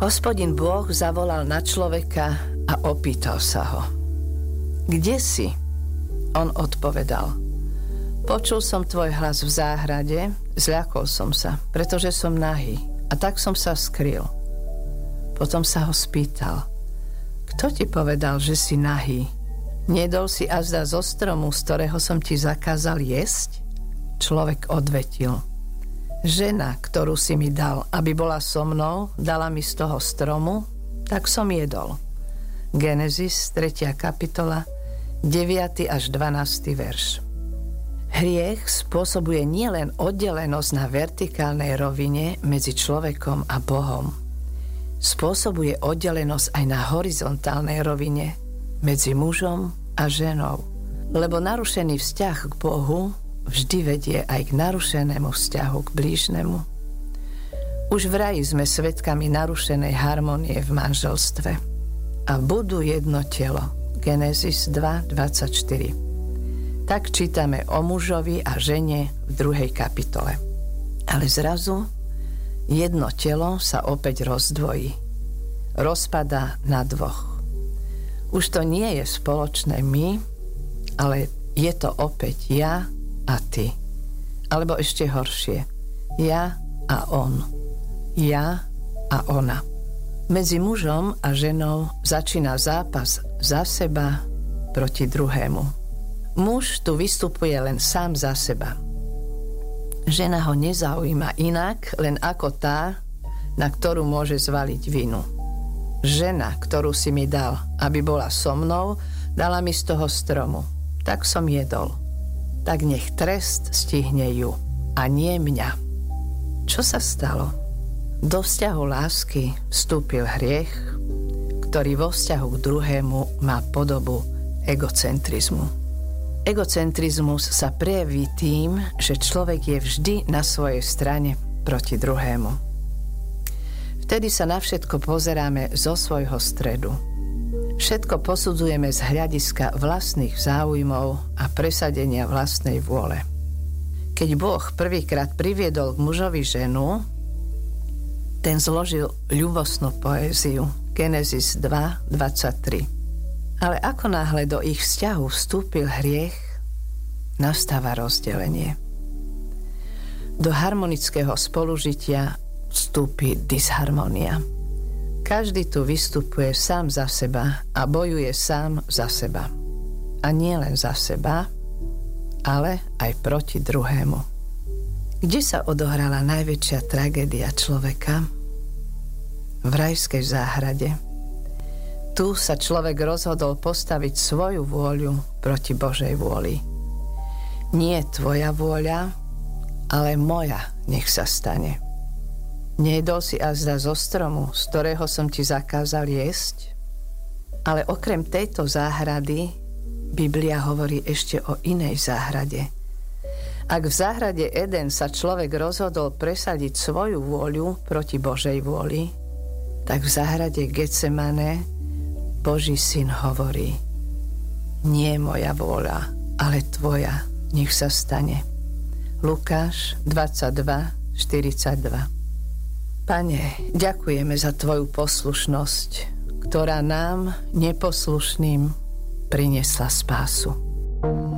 Hospodin Boh zavolal na človeka a opýtal sa ho: Kde si? On odpovedal: Počul som tvoj hlas v záhrade, zľakol som sa, pretože som nahý, a tak som sa skryl. Potom sa ho spýtal: Kto ti povedal, že si nahý? Nedol si azda zo stromu, z ktorého som ti zakázal jesť? Človek odvetil: Žena, ktorú si mi dal, aby bola so mnou, dala mi z toho stromu, tak som jedol. Genesis, 3. kapitola, 9. až 12. verš. Hriech spôsobuje nielen oddelenosť na vertikálnej rovine medzi človekom a Bohom. Spôsobuje oddelenosť aj na horizontálnej rovine medzi mužom a ženou. Lebo narušený vzťah k Bohu vždy vedie aj k narušenému vzťahu k blížnemu. Už v raji sme svedkami narušenej harmonie v manželstve. A budú jedno telo. Genesis 2.24. Tak čítame o mužovi a žene v 2. kapitole. Ale zrazu jedno telo sa opäť rozdvojí. Rozpadá na dvoch. Už to nie je spoločné my, ale je to opäť ja a ty. Alebo ešte horšie. Ja a on. Ja a ona. Medzi mužom a ženou začína zápas za seba proti druhému. Muž tu vystupuje len sám za seba. Žena ho nezaujíma inak, len ako tá, na ktorú môže zvaliť vinu. Žena, ktorú si mi dal, aby bola so mnou, dala mi z toho stromu. Tak som jedol. Tak nech trest stihne ju, a nie mňa. Čo sa stalo? Do vzťahu lásky vstúpil hriech, ktorý vo vzťahu k druhému má podobu egocentrizmu. Egocentrizmus sa prejaví tým, že človek je vždy na svojej strane proti druhému. Vtedy sa na všetko pozeráme zo svojho stredu. Všetko posudzujeme z hľadiska vlastných záujmov a presadenia vlastnej vôle. Keď Boh prvýkrát priviedol k mužovi ženu, ten zložil ľubostnú poéziu. Genesis 2.23. Ale ako náhle do ich vzťahu vstúpil hriech, nastáva rozdelenie. Do harmonického spolužitia vstúpi disharmónia. Každý tu vystupuje sám za seba a bojuje sám za seba. A nie len za seba, ale aj proti druhému. Kde sa odohrala najväčšia tragédia človeka? V rajskej záhrade. Tu sa človek rozhodol postaviť svoju vôľu proti Božej vôli. Nie tvoja vôľa, ale moja nech sa stane. Nejedol si azda zo stromu, z ktorého som ti zakázal jesť? Ale okrem tejto záhrady Biblia hovorí ešte o inej záhrade. Ak v záhrade Eden sa človek rozhodol presadiť svoju vôľu proti Božej vôli, tak v záhrade Getsemane Boží syn hovorí: Nie moja vôľa, ale tvoja, nech sa stane. Lukáš 22:42. Pane, ďakujeme za tvoju poslušnosť, ktorá nám, neposlušným, priniesla spásu.